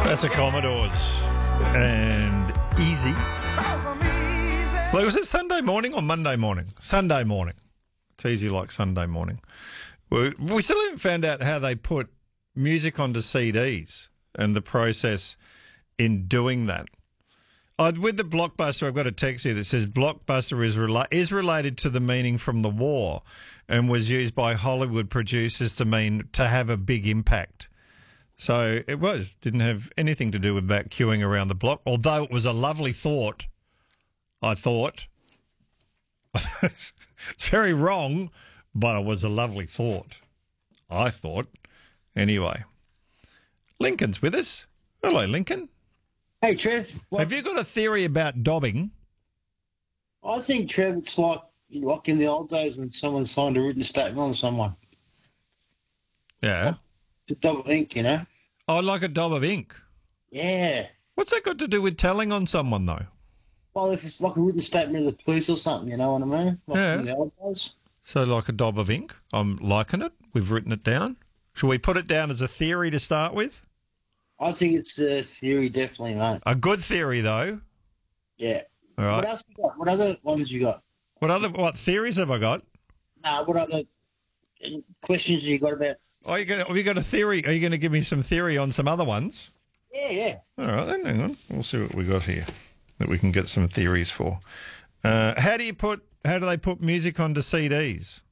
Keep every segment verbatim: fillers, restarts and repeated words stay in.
That's a Commodores and Easy. Well, was it Sunday morning or Monday morning? Sunday morning. It's easy like Sunday morning. We, we still haven't found out how they put music onto C Ds and the process in doing that. Oh, with the Blockbuster, I've got a text here that says Blockbuster is, rela- is related to the meaning from the war and was used by Hollywood producers to mean to have a big impact. So it was. Didn't have anything to do with that queuing around the block, although it was a lovely thought, I thought. It's very wrong, but it was a lovely thought, I thought. Anyway, Lincoln's with us. Hello, Lincoln. Hey, Trev. What? Have you got a theory about dobbing? I think, Trev, it's like like in the old days when someone signed a written statement on someone. Yeah. It's a double ink, you know? Oh, like a daub of ink. Yeah. What's that got to do with telling on someone, though? Well, if it's like a written statement of the police or something, you know what I mean? Like Yeah. in the old days. So like a daub of ink. I'm liking it. We've written it down. Shall we put it down as a theory to start with? I think it's a theory, definitely, mate. A good theory, though. Yeah. All right. What else you got? What other ones you got? What other what theories have I got? Nah, what other questions you got about? Are you going? Have you got a theory? Are you going to give me some theory on some other ones? Yeah, yeah. All right, then hang on. We'll see what we got here that we can get some theories for. Uh, how do you put? How do they put music onto C Ds?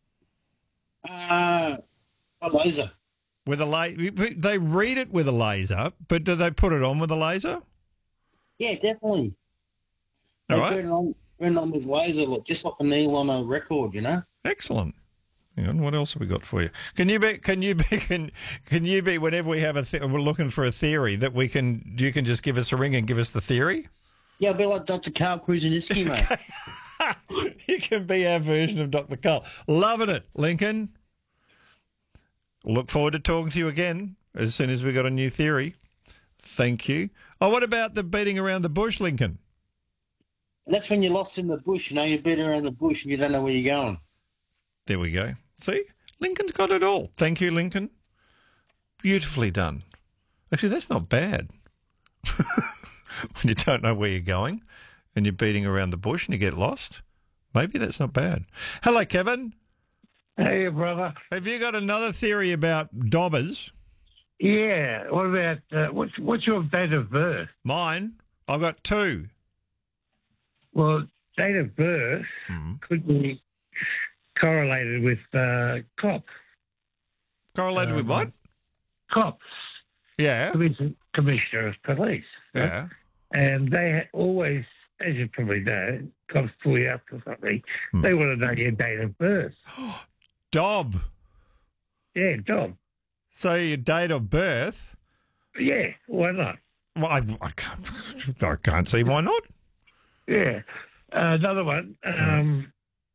Uh, a laser. With a la- They read it with a laser, but do they put it on with a laser? Yeah, definitely. All They right. turn it on, turn it on with laser, look, just like a needle on a record, you know? Excellent. Hang on, what else have we got for you? Can you be? Can you be? Can, can you be? Whenever we have a, th- we're looking for a theory that we can. You can just give us a ring and give us the theory. Yeah, I'll be like Doctor Carl Kruseniski, mate. You can be our version of Doctor Carl. Loving it, Lincoln. Look forward to talking to you again as soon as we got a new theory. Thank you. Oh, what about the beating around the bush, Lincoln? And that's when you're lost in the bush, you know, you're beating around the bush and you don't know where you're going. There we go. See? Lincoln's got it all. Thank you, Lincoln. Beautifully done. Actually, that's not bad. When you don't know where you're going and you're beating around the bush and you get lost, maybe that's not bad. Hello, Kevin. Hey, brother. Have you got another theory about dobbers? Yeah. What about uh, what's what's your date of birth? Mine? I've got two. Well, date of birth Mm. could be correlated with uh, cop. Correlated with Um, what? Cops. Yeah. Commis- Commissioner of Police. right? Yeah. And they ha- always, as you probably know, cops pull you up or something. Hmm. They want to know your date of birth. Dob. Yeah, Dom. So your date of birth? Yeah, why not? Well, I, I, can't, I can't see why not. Yeah. Uh, another one. Um,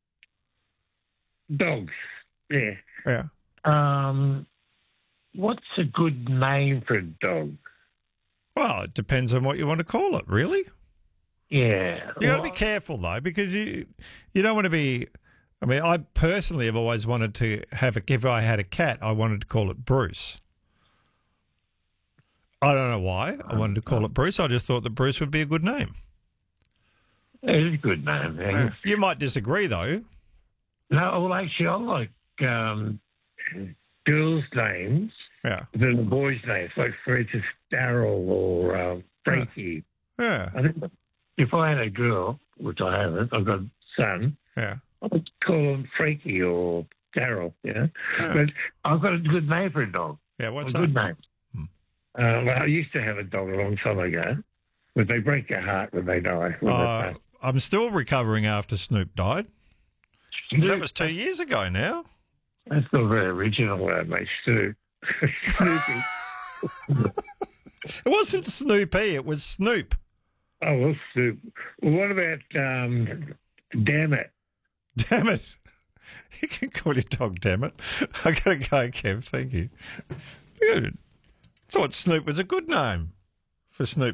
dogs. Yeah. Yeah. Um, what's a good name for a dog? Well, it depends on what you want to call it, really. Yeah. You got to be careful, though, because you you don't want to be... I mean, I personally have always wanted to have a... If I had a cat, I wanted to call it Bruce. I don't know why I wanted to call it Bruce. I just thought that Bruce would be a good name. It's a good name. Yeah. You might disagree, though. No, well, actually, I like um, girls' names Yeah. than the boys' names. Like, for instance, Daryl or uh, Frankie. Yeah. I think if I had a girl, which I haven't, I've got a son, Yeah. I would call him Frankie or Daryl, you know. Yeah. But I've got a good name for a dog. Yeah, what's a that? good name. Hmm. Uh, well, I used to have a dog a long time ago, but they break your heart when they die. When Uh, I'm still recovering after Snoop died. they That was two years ago now. That's not very original, uh, mate, Stu. Snoopy. It wasn't Snoopy, it was Snoop. Oh, well, Snoop. Well, what about, um, damn it? Damn it. You can call your dog damn it. I gotta go, Kev. Thank you. Good. Thought Snoop was a good name for Snoop